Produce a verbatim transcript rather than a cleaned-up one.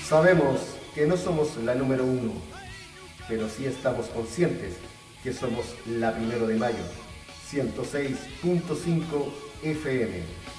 Sabemos que no somos la número uno, pero sí estamos conscientes que somos la primero de mayo, ciento seis punto cinco F M.